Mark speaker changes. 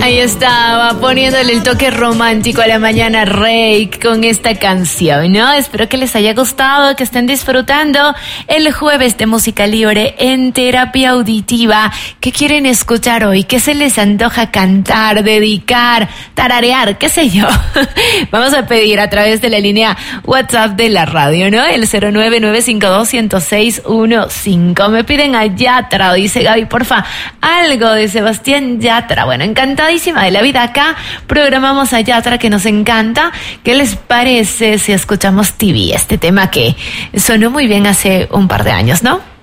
Speaker 1: Ahí estaba, poniéndole el toque romántico a la mañana Rey con esta canción, ¿no? Espero que les haya gustado, que estén disfrutando el jueves de música libre en terapia auditiva. ¿Qué quieren escuchar hoy? ¿Qué se les antoja cantar, dedicar, tararear, qué sé yo? Vamos a pedir a través de la línea WhatsApp de la radio, ¿no? El 09952106115. Me piden a Yatra, dice Gaby, porfa, algo de Sebastián Yatra. Bueno, encantadísima de la vida acá. Programamos a Yatra, que nos encanta. ¿Qué les parece si escuchamos TV? Este tema que sonó muy bien hace un par de años, ¿no?